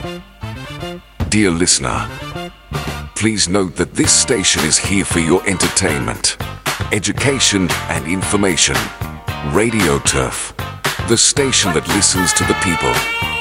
Dear listener, please note that this station is here for your entertainment, education and information. Radio Turf, the station that listens to the people.